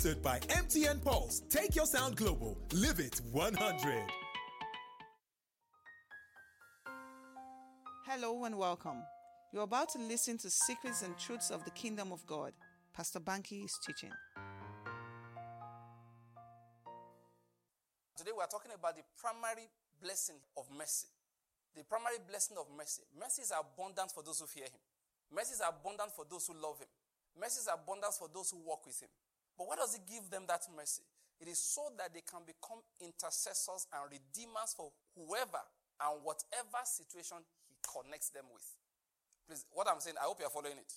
By MTN Pulse. Take your sound global. Live it 100. Hello and welcome. You're about to listen to Secrets and Truths of the Kingdom of God. Pastor Banky is teaching. Today we are talking about the primary blessing of mercy. The primary blessing of mercy. Mercy is abundant for those who fear him. Mercy is abundant for those who love him. Mercy is abundant for those who walk with him. But why does he give them that mercy? It is so that they can become intercessors and redeemers for whoever and whatever situation he connects them with. Please, what I'm saying, I hope you are following it.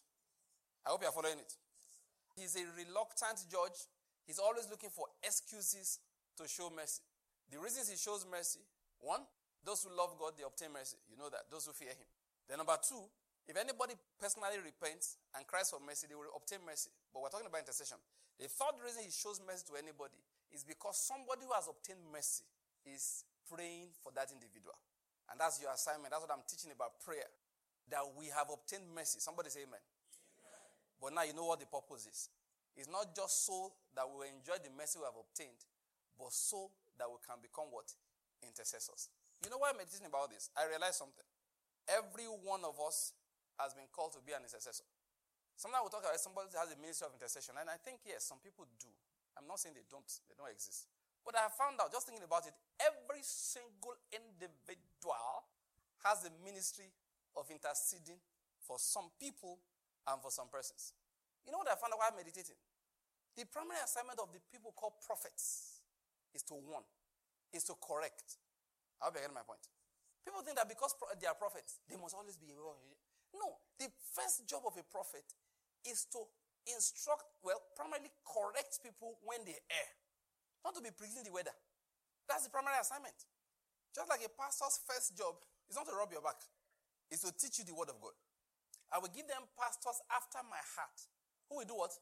I hope you are following it. He's a reluctant judge. He's always looking for excuses to show mercy. The reasons he shows mercy, one, those who love God, they obtain mercy. You know that. Those who fear him. Then number two, if anybody personally repents and cries for mercy, they will obtain mercy. But we're talking about intercession. The third reason he shows mercy to anybody is because somebody who has obtained mercy is praying for that individual. And that's your assignment. That's what I'm teaching about prayer. That we have obtained mercy. Somebody say amen. Amen. But now you know what the purpose is. It's not just so that we will enjoy the mercy we have obtained, but so that we can become what? Intercessors. You know why I'm meditating about this? I realized something. Every one of us has been called to be an intercessor. Sometimes we'll talk about somebody that has a ministry of intercession, and I think, yes, some people do. I'm not saying they don't exist. But I found out, just thinking about it, every single individual has a ministry of interceding for some people and for some persons. You know what I found out while meditating? The primary assignment of the people called prophets is to warn, is to correct. I hope you're getting my point. People think that because they are prophets, they must always be... No, the first job of a prophet is to instruct, primarily correct people when they err. Not to be predicting the weather. That's the primary assignment. Just like a pastor's first job is not to rub your back. It's to teach you the word of God. I will give them pastors after my heart. Who will do what?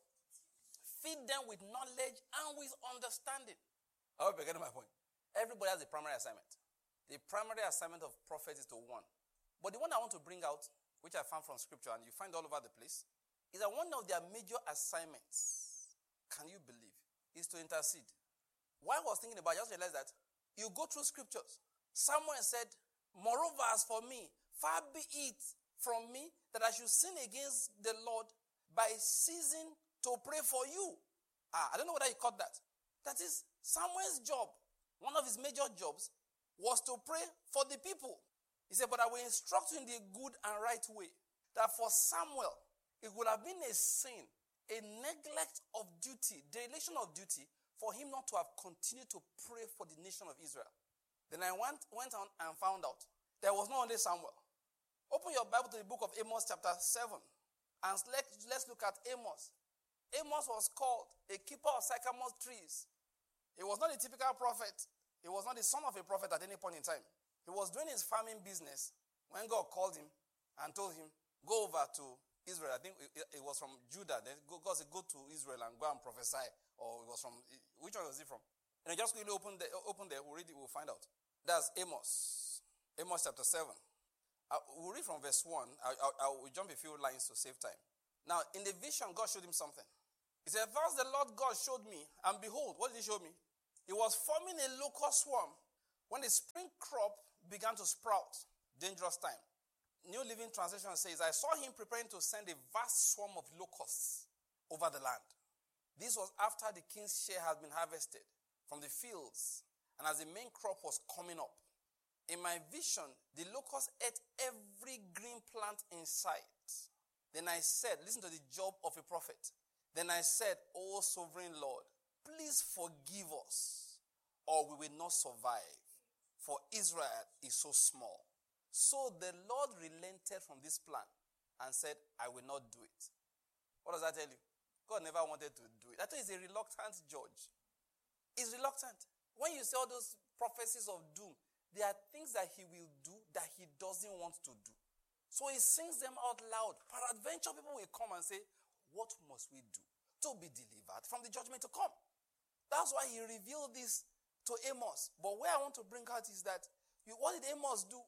Feed them with knowledge and with understanding. I hope you're getting my point. Everybody has a primary assignment. The primary assignment of prophet is to warn. But the one I want to bring out, which I found from scripture, and you find all over the place, is that one of their major assignments, can you believe, is to intercede. While I was thinking about it, I just realized that you go through scriptures. Someone said, moreover, as for me, far be it from me that I should sin against the Lord by ceasing to pray for you. I don't know whether you caught that. That is, Samuel's job, one of his major jobs, was to pray for the people. He said, but I will instruct you in the good and right way. That for Samuel, it would have been a sin, a neglect of duty, dereliction of duty, for him not to have continued to pray for the nation of Israel. Then I went on and found out there was not only Samuel. Open your Bible to the book of Amos chapter 7. And let's look at Amos. Amos was called a keeper of sycamore trees. He was not a typical prophet. He was not the son of a prophet at any point in time. He was doing his farming business when God called him and told him, go over to Israel. I think it was from Judah. Then God said, go to Israel and go and prophesy. Or it was from, which one was it from? And just quickly open there, we'll read it, we'll find out. That's Amos. Amos chapter 7. We'll read from verse 1. I will jump a few lines to save time. Now, in the vision, God showed him something. He said, first the Lord God showed me, and behold, what did he show me? He was forming a locust swarm when the spring crop began to sprout. Dangerous time. New Living Translation says, I saw him preparing to send a vast swarm of locusts over the land. This was after the king's share had been harvested from the fields, and as the main crop was coming up. In my vision, the locusts ate every green plant in sight. Then I said, listen to the job of a prophet. Then I said, O sovereign Lord, please forgive us, or we will not survive, for Israel is so small. So the Lord relented from this plan and said, I will not do it. What does that tell you? God never wanted to do it. That is a reluctant judge. He's reluctant. When you see all those prophecies of doom, there are things that he will do that he doesn't want to do. So he sings them out loud. Peradventure, people will come and say, what must we do to be delivered from the judgment to come? That's why he revealed this to Amos. But where I want to bring out is that, what did Amos do?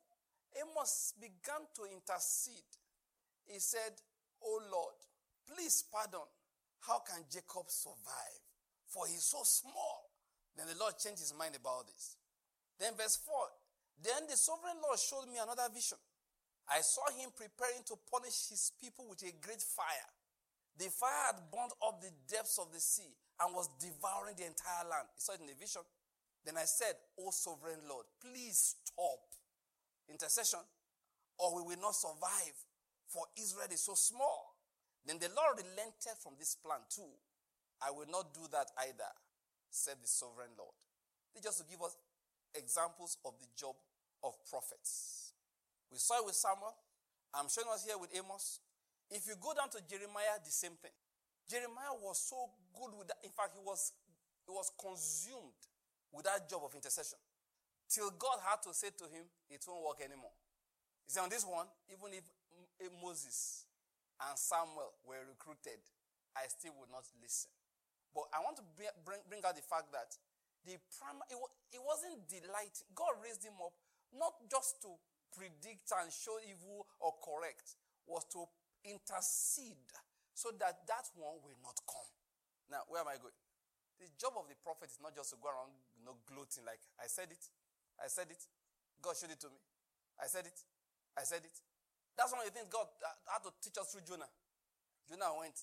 Amos began to intercede. He said, Oh Lord, please pardon. How can Jacob survive? for he's so small. Then the Lord changed his mind about this. Then verse 4, then the sovereign Lord showed me another vision. I saw him preparing to punish his people with a great fire. The fire had burned up the depths of the sea and was devouring the entire land. He saw it in a vision. Then I said, O sovereign Lord, please stop intercession, or we will not survive, for Israel is so small. Then the Lord relented from this plan too. I will not do that either, said the sovereign Lord. This just to give us examples of the job of prophets. We saw it with Samuel. I'm showing us here with Amos. If you go down to Jeremiah, the same thing. Jeremiah was so good with that. In fact, he was consumed with that job of intercession. Till God had to say to him, it won't work anymore. He said, on this one, even if Moses and Samuel were recruited, I still would not listen. But I want to bring out the fact that it wasn't delighting. God raised him up not just to predict and show evil or correct, was to intercede so that one will not come. Now, where am I going? The job of the prophet is not just to go around, gloating like, I said it. God showed it to me. I said it. That's one of the things God had to teach us through Jonah. Jonah went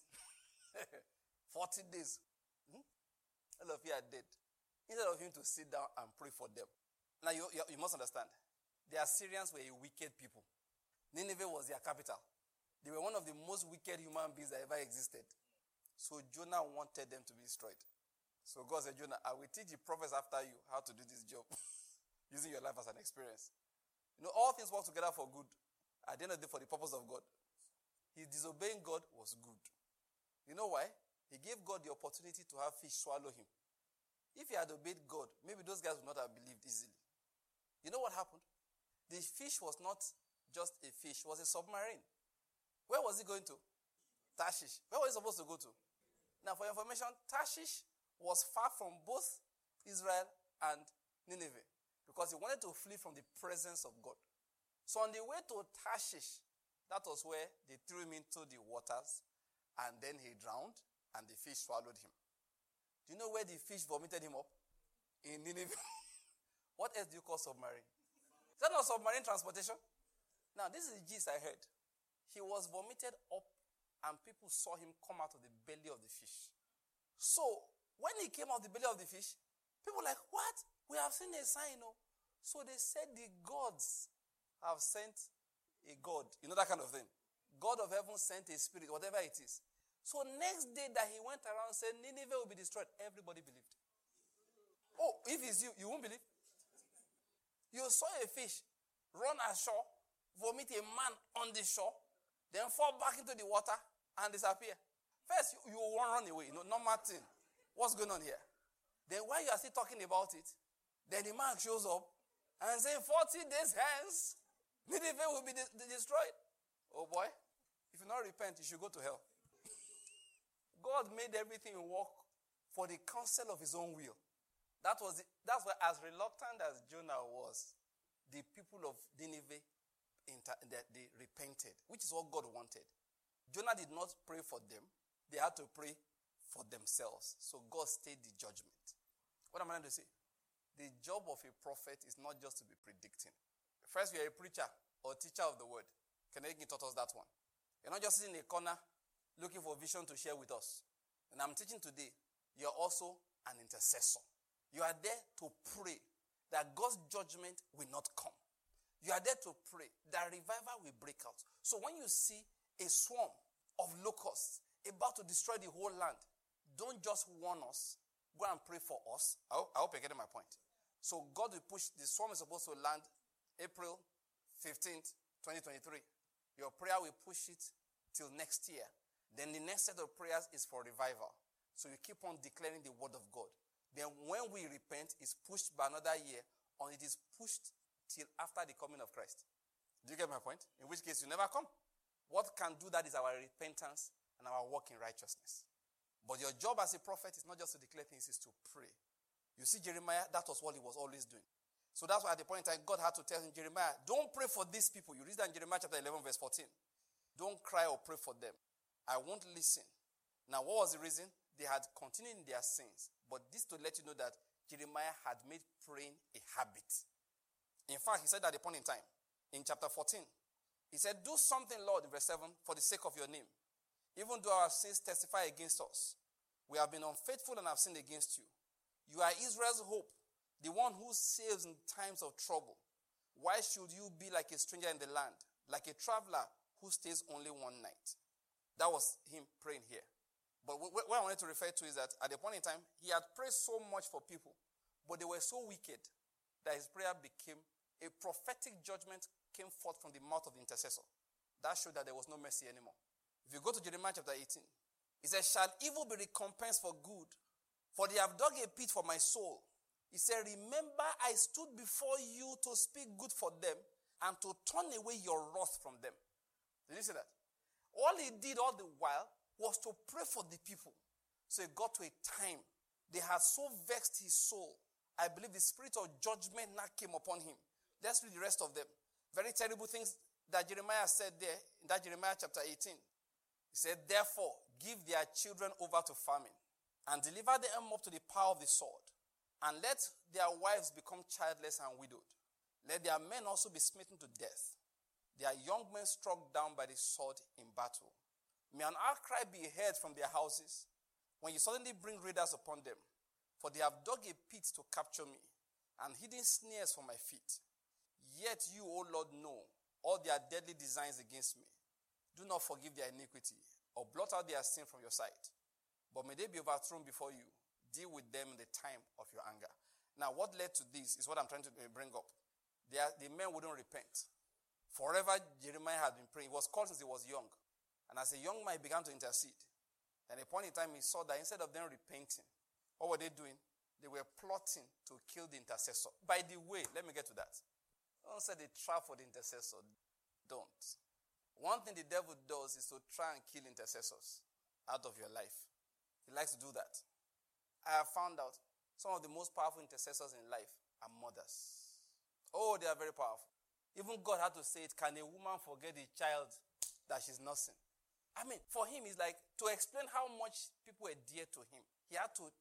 40 days. All of you are dead. Instead of him to sit down and pray for them. Now, you must understand. The Assyrians were a wicked people. Nineveh was their capital. They were one of the most wicked human beings that ever existed. So Jonah wanted them to be destroyed. So God said, Jonah, I will teach the prophets after you how to do this job. Using your life as an experience. All things work together for good. At the end of the day, for the purpose of God. His disobeying God was good. You know why? He gave God the opportunity to have fish swallow him. If he had obeyed God, maybe those guys would not have believed easily. You know what happened? The fish was not just a fish. It was a submarine. Where was he going to? Tarshish. Where was he supposed to go to? Now, for information, Tarshish was far from both Israel and Nineveh because he wanted to flee from the presence of God. So on the way to Tarshish, that was where they threw him into the waters, and then he drowned, and the fish swallowed him. Do you know where the fish vomited him up? In Nineveh. What else do you call submarine? Is that not submarine transportation? Now, this is the gist I heard. He was vomited up, and people saw him come out of the belly of the fish. So, when he came out of the belly of the fish, people were like, what? We have seen a sign, So they said the gods have sent a god. You know that kind of thing. God of heaven sent a spirit, whatever it is. So next day that he went around saying Nineveh will be destroyed, everybody believed. Oh, if it's you won't believe. You saw a fish run ashore, vomit a man on the shore, then fall back into the water and disappear. First, you won't run away. Normal thing. What's going on here? Then while you are still talking about it, then the man shows up and says, 40 days hence, Nineveh will be destroyed. Oh boy, if you not repent, you should go to hell. God made everything work for the counsel of his own will. That's why, as reluctant as Jonah was, the people of Nineveh, they repented, which is what God wanted. Jonah did not pray for them. They had to pray for themselves. So God stayed the judgment. What am I trying to say? The job of a prophet is not just to be predicting. First, you are a preacher or teacher of the word. Kenegin taught us that one. You're not just sitting in a corner looking for vision to share with us. And I'm teaching today, you're also an intercessor. You are there to pray that God's judgment will not come. You are there to pray that revival will break out. So when you see a swarm of locusts about to destroy the whole land, don't just warn us. Go and pray for us. I hope you're getting my point. So God will push, the swarm is supposed to land April 15th, 2023. Your prayer will push it till next year. Then the next set of prayers is for revival. So you keep on declaring the word of God. Then when we repent, it's pushed by another year, or it is pushed till after the coming of Christ. Do you get my point? In which case you never come. What can do that is our repentance and our walk in righteousness. But your job as a prophet is not just to declare things, it's to pray. You see Jeremiah, that was what he was always doing. So that's why at the point in time, God had to tell him, Jeremiah, don't pray for these people. You read that in Jeremiah chapter 11, verse 14. Don't cry or pray for them. I won't listen. Now, what was the reason? They had continued in their sins, But this to let you know that Jeremiah had made praying a habit. In fact, he said at a point in time, in chapter 14, he said, do something, Lord, in verse 7, for the sake of your name. Even though our sins testify against us, we have been unfaithful and have sinned against you. You are Israel's hope, the one who saves in times of trouble. Why should you be like a stranger in the land, like a traveler who stays only one night? That was him praying here. But what I wanted to refer to is that at a point in time, he had prayed so much for people, but they were so wicked that his prayer became a prophetic judgment came forth from the mouth of the intercessor. That showed that there was no mercy anymore. If you go to Jeremiah chapter 18, he says, shall evil be recompensed for good? For they have dug a pit for my soul. He said, remember I stood before you to speak good for them and to turn away your wrath from them. Did you see that? All he did all the while was to pray for the people. So it got to a time they had so vexed his soul. I believe the spirit of judgment now came upon him. Let's read the rest of them. Very terrible things that Jeremiah said there in that Jeremiah chapter 18. He said, therefore, give their children over to famine and deliver them up to the power of the sword, and let their wives become childless and widowed. Let their men also be smitten to death, their young men struck down by the sword in battle. May an outcry be heard from their houses when you suddenly bring raiders upon them, for they have dug a pit to capture me and hidden snares for my feet. Yet you, O Lord, know all their deadly designs against me. Do not forgive their iniquity or blot out their sin from your sight. But may they be overthrown before you. Deal with them in the time of your anger. Now, what led to this is what I'm trying to bring up. The men wouldn't repent. Forever, Jeremiah had been praying. He was called since he was young. And as a young man, he began to intercede. And at a point in time, he saw that instead of them repenting, what were they doing? They were plotting to kill the intercessor. By the way, let me get to that. Don't say they trap for the intercessor. Don't. One thing the devil does is to try and kill intercessors out of your life. He likes to do that. I have found out some of the most powerful intercessors in life are mothers. Oh, they are very powerful. Even God had to say it, can a woman forget a child that she's nursing? I mean, for him, it's like to explain how much people were dear to him. He had to,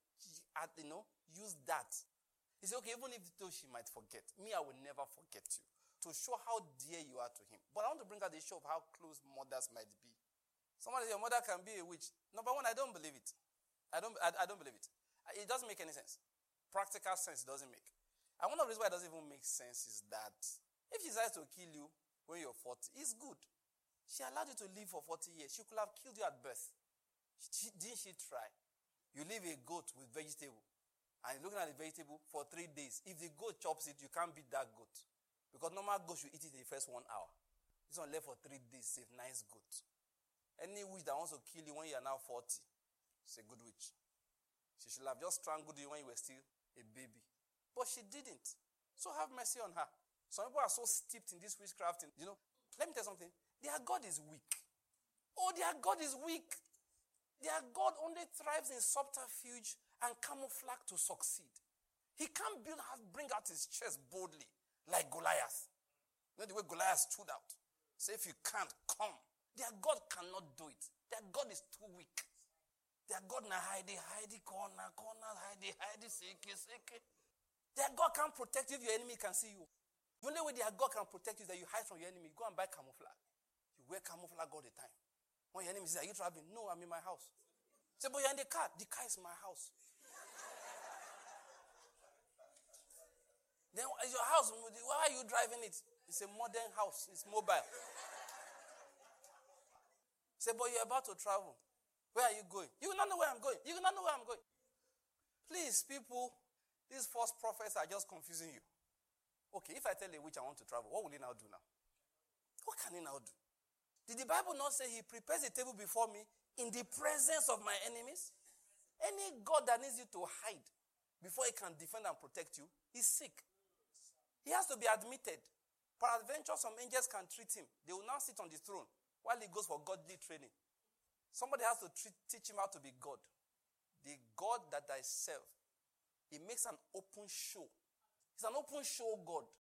use that. He said, okay, even if though she might forget, me, I will never forget you. To show how dear you are to him. But I want to bring out the show of how close mothers might be. Somebody says, your mother can be a witch. Number one, I don't believe it. I don't believe it. It doesn't make any sense. Practical sense doesn't make. And one of the reasons why it doesn't even make sense is that if she decides to kill you when you're 40, it's good. She allowed you to live for 40 years. She could have killed you at birth. Didn't she try? You leave a goat with vegetable, and you're looking at the vegetable for 3 days. If the goat chops it, you can't beat that goat. Because normal goat should eat it in the first 1 hour. This one left for 3 days, safe, nice goat. Any witch that wants to kill you when you are now 40, it's a good witch. She should have just strangled you when you were still a baby. But she didn't. So have mercy on her. Some people are so steeped in this witchcraft. Let me tell you something. Their God is weak. Oh, their God is weak. Their God only thrives in subterfuge and camouflage to succeed. He can't bring out his chest boldly like Goliath. You know the way Goliath stood out. Say, if you can't, come. Their God cannot do it. Their God is too weak. Their God na hide, corner, seke. Their God can't protect you if your enemy can see you. The only way their God can protect you is that you hide from your enemy. Go and buy camouflage. You wear camouflage all the time. When your enemy says, are you traveling? No, I'm in my house. Say, but you're in the car. The car is my house. Then your house, why are you driving it? It's a modern house. It's mobile. Say, but you're about to travel. Where are you going? You will not know where I'm going. You will not know where I'm going. Please, people, these false prophets are just confusing you. Okay, if I tell a witch I want to travel, what will he now do now? What can he now do? Did the Bible not say he prepares a table before me in the presence of my enemies? Any God that needs you to hide before he can defend and protect you is sick. He has to be admitted. Peradventure, some angels can treat him. They will now sit on the throne while he goes for godly training. Somebody has to teach him how to be God. The God that I serve, he makes an open show. He's an open show God.